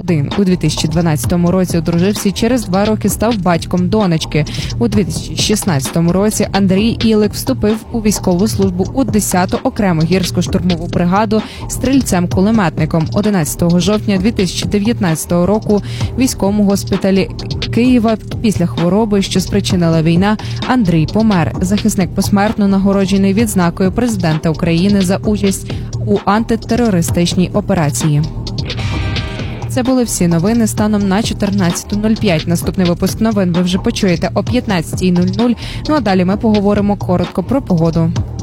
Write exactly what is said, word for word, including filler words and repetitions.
один. У дві тисячі дванадцятому році одружився і через два роки став батьком донечки. У дві тисячі шістнадцятому році Андрій Ілик вступив у військову службу у десяту окрему гірсько-штурмову бригаду стрільцем-кулеметником. одинадцятого жовтня дві тисячі дев'ятнадцятого року в військовому госпіталі Києва після хвороби, що спричинила війна, Андрій помер. Захисник посмертно нагороджений відзнакою президента України за участь у антитерористичній операції. Це були всі новини станом на чотирнадцяту нуль п'ять. Наступний випуск новин ви вже почуєте о п'ятнадцятій нуль нуль. Ну а далі ми поговоримо коротко про погоду.